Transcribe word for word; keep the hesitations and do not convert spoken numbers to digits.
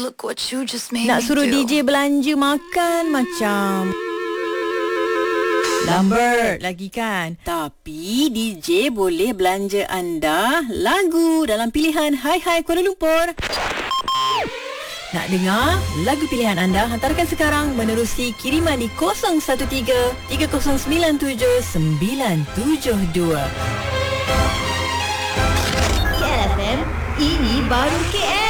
Nak suruh D J belanja makan macam Lambert lagi kan. Tapi D J boleh belanja anda lagu dalam pilihan Hai Hai Kuala Lumpur. Nak dengar lagu pilihan anda? Hantarkan sekarang menerusi kiriman di kosong satu tiga tiga kosong sembilan tujuh sembilan tujuh dua. K L F M, ini baru K L.